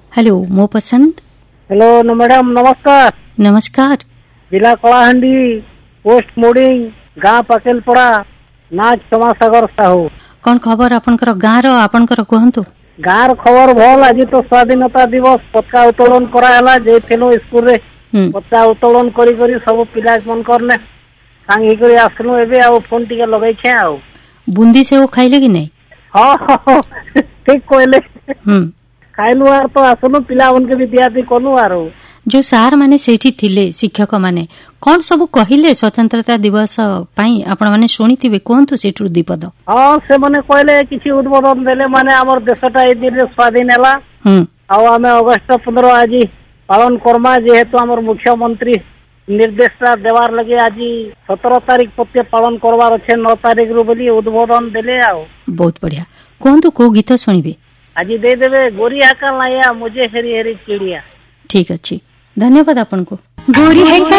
Hello मो पसंद। Hello madam नमस्कार। नमस्कार। जिला कलाहांडी पोस्ट मोडिंग गाँ पकेलपड़ा ना क्षमासागर साहू। कौन खबर आपनकर गाँ रो आपनकर कहंतु। गाँर खबर भल। आज तो स्वाधीनता दिवस पताका उत्तोलन कराला जेथिनो स्कूल रे पताका उत्तोलन करी करी सब पिला मन करने सांगी करी आसनु एबे आ फोन टिके लगै छे आ बूंदी से वो खाइले कि नहीं। हां ठीक कहले। खाइलु आर तो आसनु पिला मन के विद्यार्थी कोनु आरो जो सार माने सेठी थिले शिक्षक माने कौन सब कहिले स्वतंत्रता दिवस पाई आपण माने सुनिथिबे कोहंतु सेठु दीपद। हां से माने कहले किछि उद्बोधन देले माने हमर देशटा ए दिन रे स्वाधीन हला आ हमें अगस्त 15 आज पालन करमा जेहेतु हमर मुख्यमंत्री निर्देशटा देवार लगे आज 17 तारीख पत्ते पालन करवार अछि 9 तारीख रु बोली उद्बोधन देले आ। बहुत बढ़िया कोहंतु को गीत सुनिबे आज दे देबे गोरी आका लाया मुझे हेरी हेरी चिड़िया। ठीक अछि धन्यवाद आपन को। गोरी है